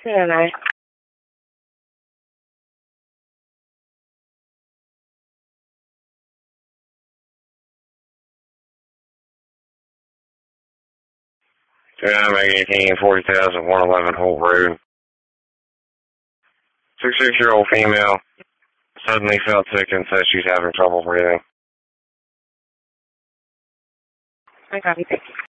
CNA. I'm 18, 40,000, 111 Holt Road. 66-year-old female suddenly felt sick and says she's having trouble breathing. I copy. Thank you.